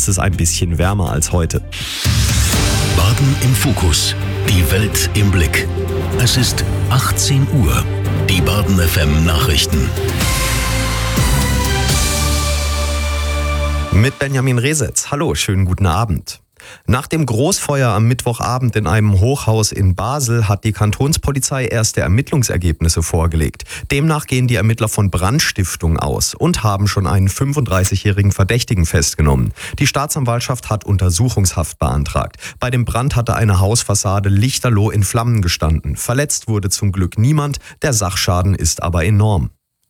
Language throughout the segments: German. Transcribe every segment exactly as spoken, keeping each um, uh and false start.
Es ist ein bisschen wärmer als heute. Baden im Fokus. Die Welt im Blick. Es ist achtzehn Uhr. Die Baden F M Nachrichten. Mit Benjamin Resetz. Hallo, schönen guten Abend. Nach dem Großfeuer am Mittwochabend in einem Hochhaus in Basel hat die Kantonspolizei erste Ermittlungsergebnisse vorgelegt. Demnach gehen die Ermittler von Brandstiftung aus und haben schon einen fünfunddreißigjährigen Verdächtigen festgenommen. Die Staatsanwaltschaft hat Untersuchungshaft beantragt. Bei dem Brand hatte eine Hausfassade lichterloh in Flammen gestanden. Verletzt wurde zum Glück niemand, der Sachschaden ist aber enorm.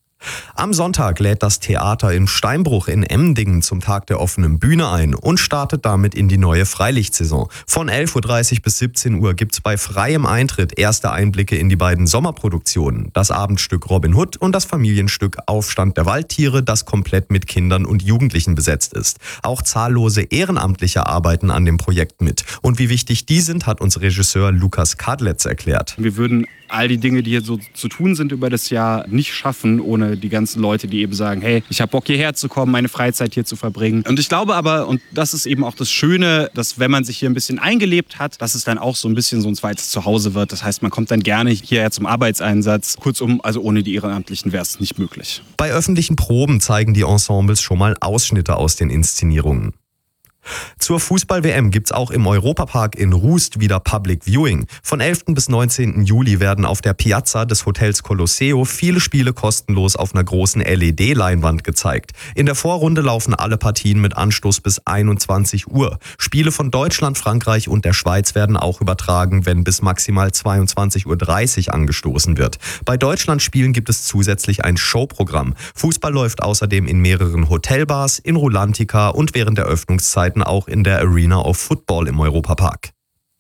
Am Sonntag lädt das Theater in Steinbruch in Emdingen zum Tag der offenen Bühne ein und startet damit in die neue Freilichtsaison. Von elf Uhr dreißig bis siebzehn Uhr gibt's bei freiem Eintritt erste Einblicke in die beiden Sommerproduktionen. Das Abendstück Robin Hood und das Familienstück Aufstand der Waldtiere, das komplett mit Kindern und Jugendlichen besetzt ist. Auch zahllose Ehrenamtliche arbeiten an dem Projekt mit. Und wie wichtig die sind, hat uns Regisseur Lukas Kadletz erklärt. Wir würden all die Dinge, die hier so zu tun sind über das Jahr, nicht schaffen, ohne die ganzen Leute, die eben sagen, hey, ich habe Bock hierher zu kommen, meine Freizeit hier zu verbringen. Und ich glaube aber, und das ist eben auch das Schöne, dass wenn man sich hier ein bisschen eingelebt hat, dass es dann auch so ein bisschen so ein zweites Zuhause wird. Das heißt, man kommt dann gerne hierher zum Arbeitseinsatz. Kurzum, also ohne die Ehrenamtlichen wäre es nicht möglich. Bei öffentlichen Proben zeigen die Ensembles schon mal Ausschnitte aus den Inszenierungen. Zur Fußball-W M gibt's auch im Europapark in Rust wieder Public Viewing. Von elften bis neunzehnten Juli werden auf der Piazza des Hotels Colosseo viele Spiele kostenlos auf einer großen L E D-Leinwand gezeigt. In der Vorrunde laufen alle Partien mit Anstoß bis einundzwanzig Uhr. Spiele von Deutschland, Frankreich und der Schweiz werden auch übertragen, wenn bis maximal zweiundzwanzig Uhr dreißig angestoßen wird. Bei Deutschlandspielen gibt es zusätzlich ein Showprogramm. Fußball läuft außerdem in mehreren Hotelbars, in Rulantica und während der Öffnungszeiten auch in der Arena of Football im Europapark.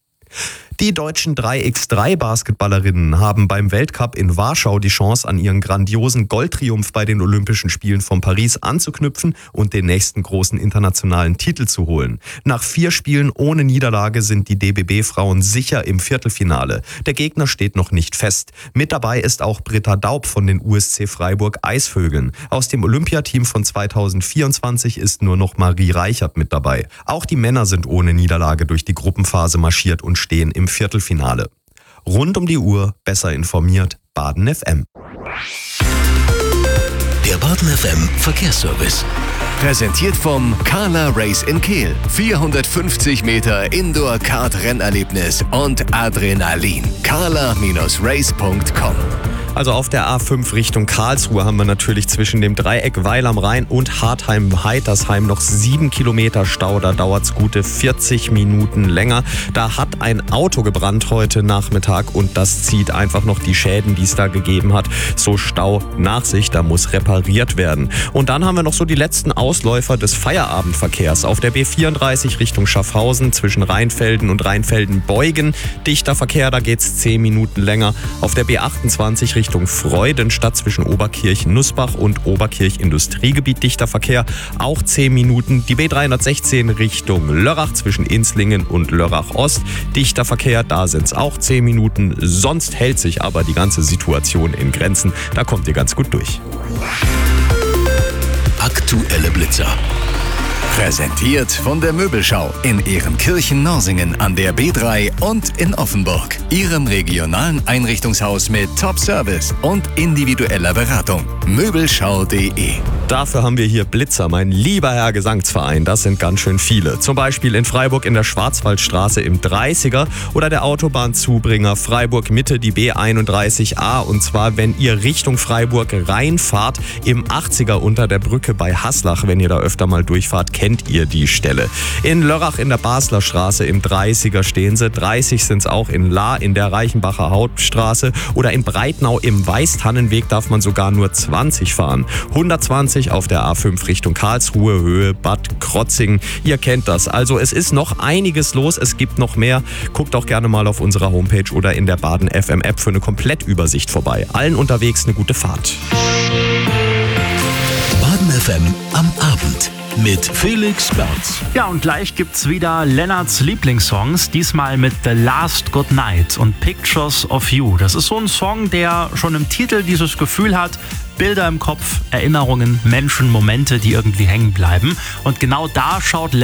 Die deutschen drei mal drei Basketballerinnen haben beim Weltcup in Warschau die Chance, an ihren grandiosen Goldtriumph bei den Olympischen Spielen von Paris anzuknüpfen und den nächsten großen internationalen Titel zu holen. Nach vier Spielen ohne Niederlage sind die D B B-Frauen sicher im Viertelfinale. Der Gegner steht noch nicht fest. Mit dabei ist auch Britta Daub von den U S C Freiburg Eisvögeln. Aus dem Olympiateam von zweitausendvierundzwanzig ist nur noch Marie Reichert mit dabei. Auch die Männer sind ohne Niederlage durch die Gruppenphase marschiert und stehen im Viertelfinale. Rund um die Uhr, besser informiert, Baden F M. Der Baden F M Verkehrsservice. Präsentiert vom Carla Race in Kehl. vierhundertfünfzig Meter Indoor-Kart-Rennerlebnis und Adrenalin. carla Race punkt com. Also auf der A fünf Richtung Karlsruhe haben wir natürlich zwischen dem Dreieck Weil am Rhein und Hartheim-Heitersheim noch sieben Kilometer Stau. Da dauert es gute vierzig Minuten länger. Da hat ein Auto gebrannt heute Nachmittag und das zieht einfach noch die Schäden, die es da gegeben hat, so Stau nach sich. Da muss repariert werden. Und dann haben wir noch so die letzten Ausläufer des Feierabendverkehrs. Auf der B vierunddreißig Richtung Schaffhausen zwischen Rheinfelden und Rheinfelden-Beugen. Dichter Verkehr, da geht es zehn Minuten länger. Auf der B achtundzwanzig Richtung Freudenstadt zwischen Oberkirch-Nussbach und Oberkirch-Industriegebiet dichter Verkehr, auch zehn Minuten. Die B dreihundertsechzehn Richtung Lörrach zwischen Inslingen und Lörrach-Ost, dichter Verkehr, da sind es auch zehn Minuten. Sonst hält sich aber die ganze Situation in Grenzen, da kommt ihr ganz gut durch. Aktuelle Blitzer. Präsentiert von der Möbelschau in Ehrenkirchen-Norsingen an der B drei und in Offenburg. Ihrem regionalen Einrichtungshaus mit Top-Service und individueller Beratung. Möbelschau punkt de. Dafür haben wir hier Blitzer, mein lieber Herr Gesangsverein. Das sind ganz schön viele. Zum Beispiel in Freiburg in der Schwarzwaldstraße im dreißiger oder der Autobahnzubringer Freiburg-Mitte, die B einunddreißig a. Und zwar, wenn ihr Richtung Freiburg reinfahrt, im achtziger unter der Brücke bei Haslach. Wenn ihr da öfter mal durchfahrt, kennt ihr die Stelle. In Lörrach in der Basler Straße im dreißiger stehen sie. dreißig sind es auch in Lahr in der Reichenbacher Hauptstraße. Oder in Breitnau im Weißtannenweg darf man sogar nur zwanzig fahren. hundertzwanzig auf der A fünf Richtung Karlsruhe, Höhe Bad Krotzingen. Ihr kennt das. Also es ist noch einiges los, es gibt noch mehr. Guckt auch gerne mal auf unserer Homepage oder in der Baden F M App für eine Komplettübersicht vorbei. Allen unterwegs eine gute Fahrt. Baden F M am Abend mit Felix Berz. Ja, und gleich gibt's wieder Lennarts Lieblingssongs, diesmal mit The Last Good Night und Pictures of You. Das ist so ein Song, der schon im Titel dieses Gefühl hat, Bilder im Kopf, Erinnerungen, Menschen, Momente, die irgendwie hängen bleiben. Und genau da schaut